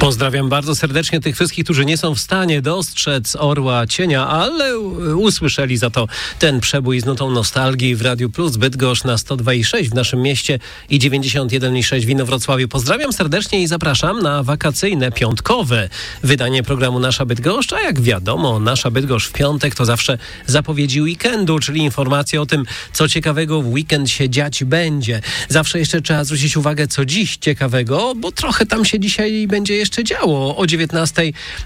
Pozdrawiam bardzo serdecznie tych wszystkich, którzy nie są w stanie dostrzec orła cienia, ale usłyszeli za to ten przebój z nutą nostalgii w Radiu Plus Bydgoszcz na 102,6 w naszym mieście i 91,6 w Inowrocławiu. Pozdrawiam serdecznie i zapraszam na wakacyjne, piątkowe wydanie programu Nasza Bydgoszcz, a jak wiadomo, Nasza Bydgoszcz w piątek to zawsze zapowiedzi weekendu, czyli informacje o tym, co ciekawego w weekend się dziać będzie. Zawsze jeszcze trzeba zwrócić uwagę, co dziś ciekawego, bo trochę tam się dzisiaj będzie jeszcze działo. O 19:00